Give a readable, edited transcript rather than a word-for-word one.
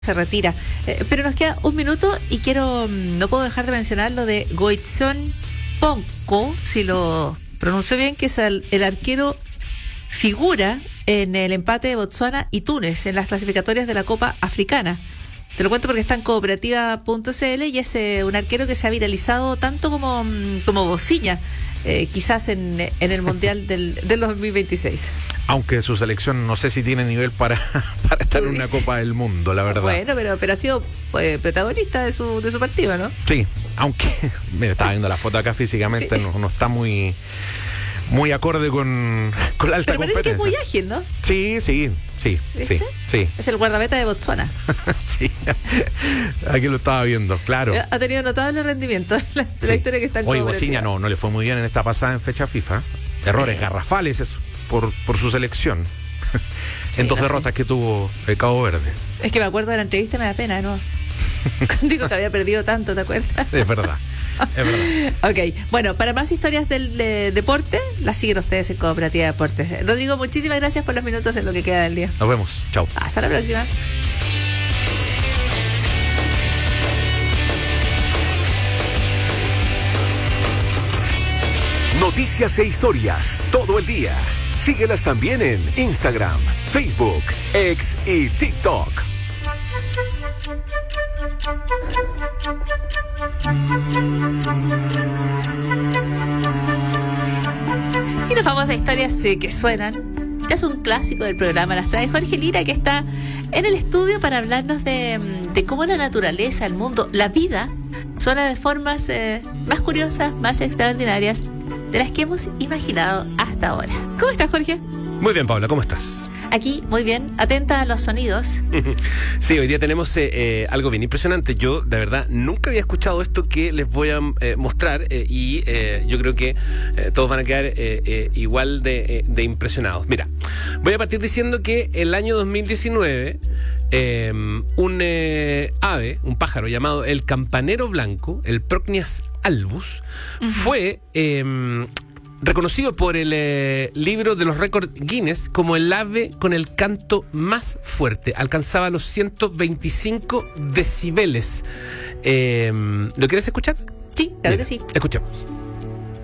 se retira. Pero nos queda un minuto y no puedo dejar de mencionar lo de Goitzon Ponko, si lo pronuncio bien, que es el arquero figura en el empate de Botsuana y Túnez en las clasificatorias de la Copa Africana. Te lo cuento porque está en cooperativa.cl y es un arquero que se ha viralizado tanto como Bociña, quizás en el Mundial del 2026. Aunque su selección no sé si tiene nivel para estar en una Copa del Mundo, la verdad. Bueno, pero ha sido protagonista de su partido, ¿no? Sí, aunque me estaba viendo la foto acá físicamente, sí. no está muy acorde con la alta competencia. Pero parece que es muy ágil, ¿no? Sí. Es el guardameta de Botsuana. Sí, aquí lo estaba viendo, claro. Ha tenido notable rendimiento en la historia que está en Oye, Bociña no le fue muy bien en esta pasada en fecha FIFA. Errores garrafales eso, por su selección. En dos derrotas que tuvo el Cabo Verde. Es que me acuerdo de la entrevista y me da pena, ¿no? Digo que había perdido tanto, ¿te acuerdas? Es verdad. Ok, bueno, para más historias del deporte, las siguen ustedes en Cooperativa Deportes. Rodrigo, muchísimas gracias por los minutos en lo que queda del día. Nos vemos, chao. Hasta la próxima. Noticias e historias todo el día. Síguelas también en Instagram, Facebook, X y TikTok. Y nos vamos a historias que suenan. Ya es un clásico del programa. Las trae Jorge Lira, que está en el estudio para hablarnos de cómo la naturaleza, el mundo, la vida suena de formas más curiosas, más extraordinarias de las que hemos imaginado hasta ahora. ¿Cómo estás, Jorge? Muy bien, Paula, ¿cómo estás? Aquí, muy bien, atenta a los sonidos. Sí, hoy día tenemos algo bien impresionante. Yo, de verdad, nunca había escuchado esto que les voy a mostrar y yo creo que todos van a quedar igual de impresionados. Mira, voy a partir diciendo que el año 2019 un ave, un pájaro llamado el campanero blanco, el Procnias albus, fue reconocido por el libro de los récords Guinness como el ave con el canto más fuerte. Alcanzaba los 125 decibeles. ¿Lo quieres escuchar? Sí, claro que sí. Escuchemos.